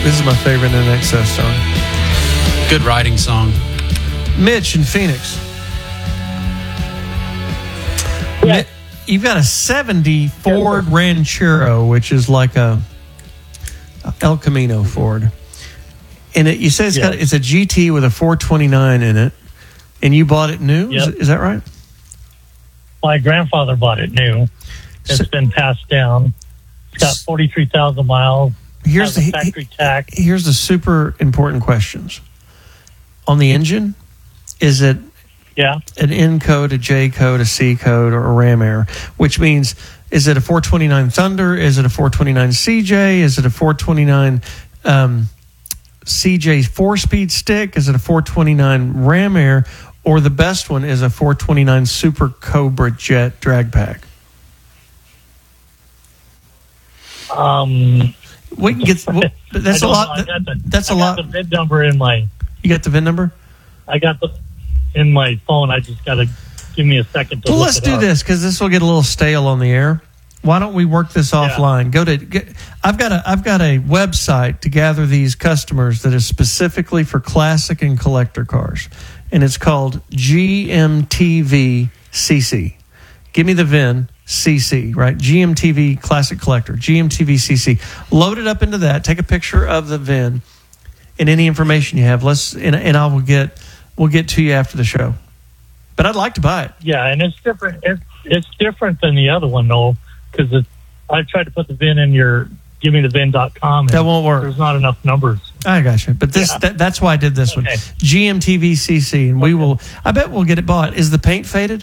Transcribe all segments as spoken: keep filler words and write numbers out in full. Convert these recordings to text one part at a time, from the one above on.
This is my favorite In Excess song. Good riding song. Mitch in Phoenix. Yeah. Mi- You've got a seventy Ford Ranchero, which is like a El Camino Ford. And it, you say it's Yeah. got it's a G T with a four twenty-nine in it, and you bought it new? Yep. Is, is that right? My grandfather bought it new. It's So- been passed down. It's got forty-three thousand miles. Here's has the a factory tax. here's the super important questions. On the engine, is it Yeah. an N code, a J code, a C code, or a Ram Air? Which means, is it a four twenty-nine Thunder? Is it a four twenty-nine C J? Is it a four twenty-nine um, C J four-speed stick? Is it a four twenty-nine Ram Air? Or the best one is a four twenty-nine Super Cobra Jet drag pack? Um, We can get well, that's I a don't lot. know. I got the, That's I a got lot. the VIN number in my. You got the V I N number? I got the in my phone. I just got to give me a second to Well, look let's it do up. this because this will get a little stale on the air. Why don't we work this offline? Go to. Get, I've got a. I've got a website to gather these customers that is specifically for classic and collector cars, and it's called G M T V C C. Give me the V I N C C, right? G M T V Classic Collector, G M T V C C. Load it up into that. Take a picture of the V I N and any information you have. Let's and, and I will get. We'll get to you after the show. But I'd like to buy it. Yeah, and it's different. It's, it's different than the other one though, because I tried to put the V I N in your give me the V I N dot com. That won't work. There's not enough numbers. I got you. But this Yeah. that, that's why I did this Okay. one. G M T V C C, and we will. I bet we'll get it bought. Is the paint faded?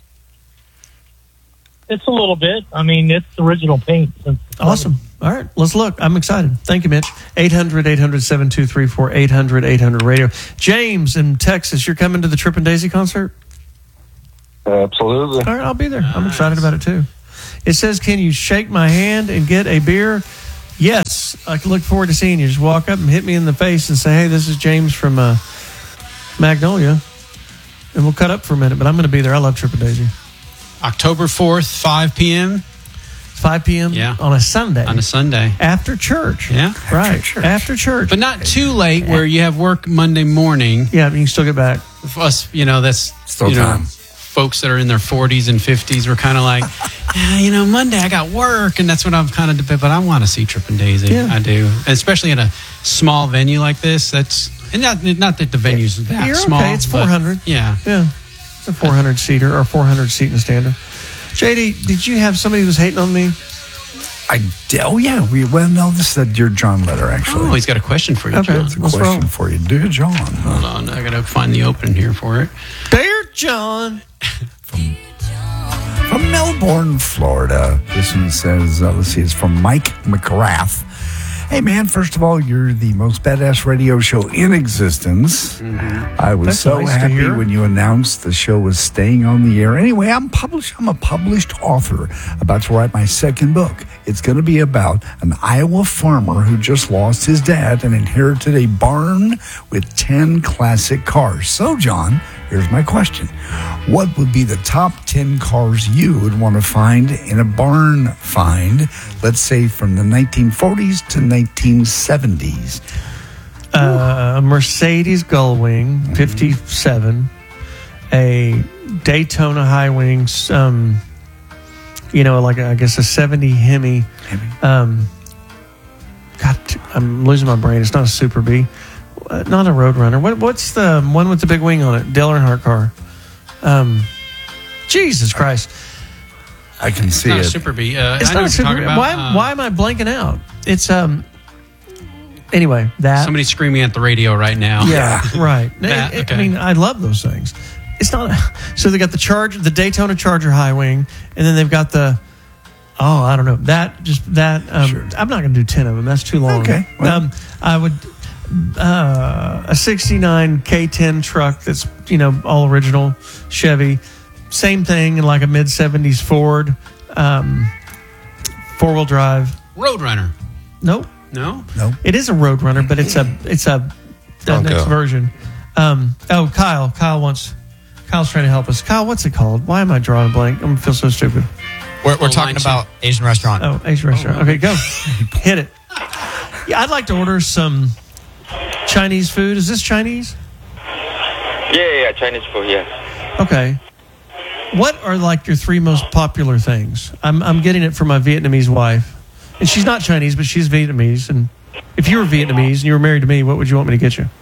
It's a little bit. I mean, it's original paint. Since the Awesome. All right, let's look. I'm excited. Thank you, Mitch. eight hundred, eight hundred, seven two three four, eight hundred, eight hundred radio. James in Texas, you're coming to the Tripp and Daisy concert? Absolutely. All right, I'll be there. I'm excited about it too. It says, can you shake my hand and get a beer? Yes, I can look forward to seeing you. Just walk up and hit me in the face and say, hey, this is James from uh, Magnolia. And we'll cut up for a minute, but I'm going to be there. I love Tripp and Daisy. October fourth, five p.m. five p.m. Yeah. on a Sunday. on a Sunday. After church. Yeah. Right. After church. church. After church. But not too late where you have work Monday morning. Yeah, you can still get back. For us, you know, that's Still you know, time. folks that are in their forties and fifties were kind of like, yeah, you know, Monday I got work, and that's what I'm kind of. But I want to see Tripp and Daisy. Yeah. I do, and especially in a small venue like this. That's and not not that the venue's that You're small. okay. It's but four hundred. Yeah. Yeah. It's a four hundred seater or four hundred seat in standard. J D, did you have somebody who was hating on me? I oh yeah, we well no, this is a Dear John letter actually. Oh, he's got a question for you. Okay. John. It's a What's question wrong? for you, Dear John. Hold on, I gotta find the open here for it. Dear John. From Melbourne, Florida. This one says, uh, let's see, it's from Mike McGrath. Hey, man, first of all, you're the most badass radio show in existence. Mm-hmm. I was That's so nice to happy hear. when you announced the show was staying on the air. Anyway, I'm published. I'm a published author about to write my second book. It's going to be about an Iowa farmer who just lost his dad and inherited a barn with ten classic cars. So, John, here's my question. What would be the top ten cars you would want to find in a barn find, let's say from the nineteen forties to nineteen seventies? Uh, a Mercedes Gullwing, fifty-seven. A Daytona High Wings, um, you know, like, a, I guess, a seventy Hemi. Um, God, I'm losing my brain. It's not a Super B. Uh, not a Roadrunner. What, what's the one with the big wing on it? Dale Earnhardt car. Um, Jesus Christ. I can see It's not it. a Super B. Uh, It's I not know a what Super you're talking about. Why, Uh, why am I blanking out? It's, um, anyway, that. Somebody's screaming at the radio right now. Yeah, right. That, It- it- okay. I mean, I love those things. It's not. So they got the Charger, the Daytona Charger High Wing, and then they've got the. Oh, I don't know. That just that. Um, Sure. I'm not going to do ten of them. That's too long. Okay, well- Um, I would. Uh, a sixty-nine K ten truck that's, you know, all original Chevy. Same thing in like a mid seventies Ford. Um, four wheel drive. Roadrunner. Nope. No? No. It is a Roadrunner, but it's a it's a the Bronco. next version. Um, oh, Kyle, Kyle wants. Kyle's trying to help us. Kyle, what's it called? Why am I drawing a blank? I'm gonna feel so stupid. We're, we're Oh, talking line about Asian restaurant. Oh, Asian restaurant. Okay, go. Hit it. Yeah, I'd like to order some Chinese food. Is this Chinese? Yeah, yeah, Chinese food, yeah. Okay. What are like your three most popular things? I'm I'm getting it from my Vietnamese wife. And she's not Chinese, but she's Vietnamese. And if you were Vietnamese and you were married to me, what would you want me to get you?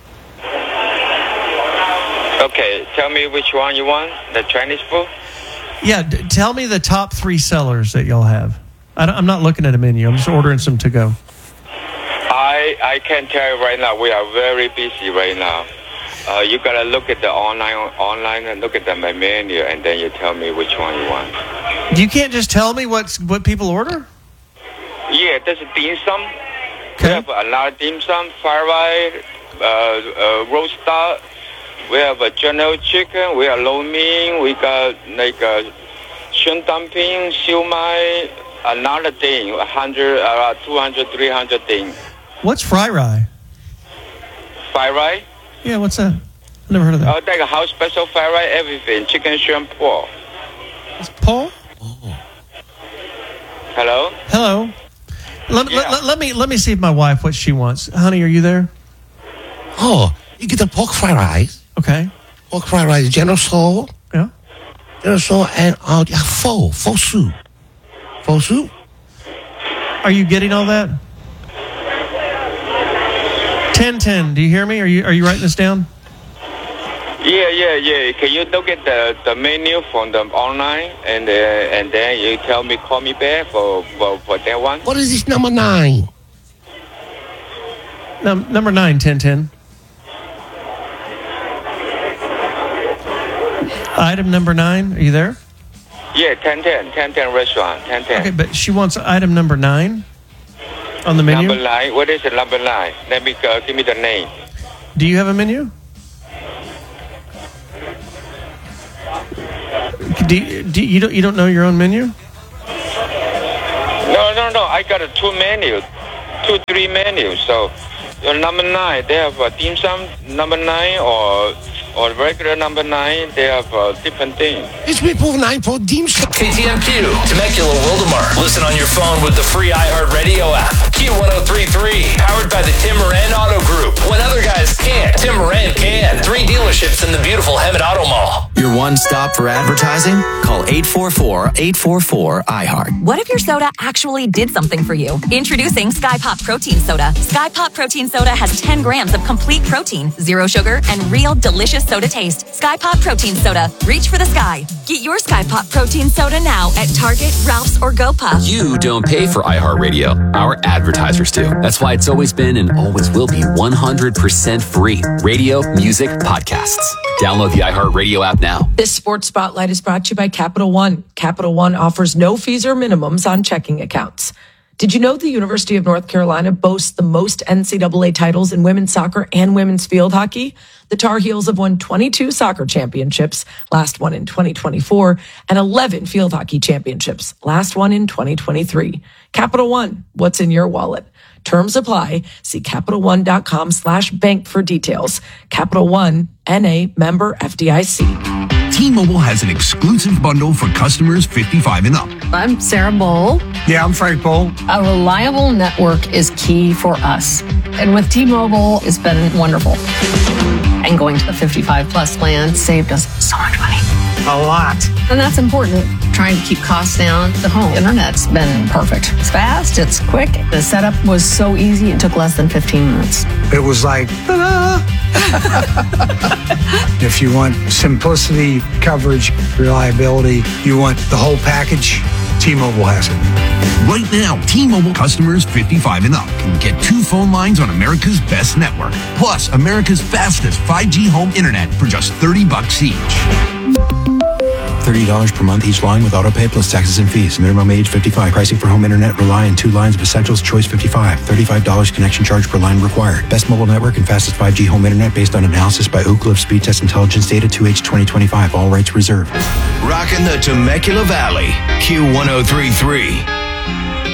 Okay, tell me which one you want, the Chinese food? Yeah, d- tell me the top three sellers that y'all have. I don't, I'm not looking at a menu. I'm just ordering some to go. I I can tell you right now, we are very busy right now. Uh, you gotta look at the online online and look at the menu, and then you tell me which one you want. You can't just tell me what's what people order? Yeah, there's dim sum. Okay. We have a lot of dim sum, fried rice, uh, uh, roast duck. We have a general chicken. We have lo mein. We got like a shun dumpling, siu mai, another thing, a hundred, uh, two hundred, three hundred thing. What's fry rye? Fried rice. Yeah, what's that? I've never heard of that. Oh, like a house special fried rice, everything. Chicken, shrimp, pork. It's Paul? Hello? Hello. Let, Yeah. let, let me let me see if my wife what she wants. Honey, are you there? Oh, you get the pork fried rice. Okay. Pork fried rice, General Soul. Yeah. General Soul and uh, yeah, pho, pho soup. Pho soup? Are you getting all that? ten ten, do you hear me? Are you are you writing this down? Yeah, yeah, yeah. Can you look at the, the menu from the online, and uh, and then you tell me, call me back for, for, for that one? What is this number nine? Num- number nine, ten ten. Item number nine, are you there? Yeah, ten ten, ten ten restaurant, ten ten. Okay, but she wants item number nine on the menu. Number nine. What is the number nine? Let me uh, give me the name. Do you have a menu? Do you, do you don't you don't know your own menu? No, no, no. I got a two menu, two three menus. So, uh, number nine, they have a dim sum. Number nine or or regular number nine, they have a different thing. It's people nine for dim sum. K T M Q, Temecula, Wildemar. Listen on your phone with the free iHeartRadio app. Q one oh three three, powered by the Tim Moran Auto Group. When other guys can't, Tim Moran can. Three dealerships in the beautiful Hemet Auto Mall. Your one stop for advertising? Call eight four four, eight four four, iHeart. What if your soda actually did something for you? Introducing Sky Pop Protein Soda. Sky Pop Protein Soda has ten grams of complete protein, zero sugar, and real delicious soda taste. Sky Pop Protein Soda. Reach for the sky. Get your Sky Pop Protein Soda now at Target, Ralph's, or GoPuff. You don't pay for iHeartRadio. Our advertisers do. That's why it's always been and always will be one hundred percent free. Radio, music, podcasts. Download the iHeartRadio app now. This Sports Spotlight is brought to you by Capital One. Capital One offers no fees or minimums on checking accounts. Did you know the University of North Carolina boasts the most N C double A titles in women's soccer and women's field hockey? The Tar Heels have won twenty-two soccer championships, last one in twenty twenty-four, and eleven field hockey championships, last one in twenty twenty-three. Capital One, what's in your wallet? Terms apply. See CapitalOne.com slash bank for details. Capital One, N A member F D I C. T-Mobile has an exclusive bundle for customers fifty-five and up. I'm Sarah Bowl. Yeah, I'm Frank Bowl. A reliable network is key for us. And with T-Mobile, it's been wonderful. And going to the fifty-five plus plan saved us so much money. A lot. And that's important. Trying to keep costs down. The home internet's been perfect. It's fast, it's quick. The setup was so easy, it took less than fifteen minutes. It was like, ta-da! If you want simplicity, coverage, reliability, you want the whole package, T-Mobile has it. Right now, T-Mobile customers fifty-five and up can get two phone lines on America's best network, plus America's fastest five G home internet for just thirty bucks each. thirty dollars per month each line with autopay plus taxes and fees. Minimum age fifty-five. Pricing for home internet rely on two lines of essentials. Choice fifty-five. thirty-five dollars connection charge per line required. Best mobile network and fastest five G home internet based on analysis by Ookla of Speed Test Intelligence Data two H twenty twenty-five. All rights reserved. Rocking the Temecula Valley. Q one oh three three.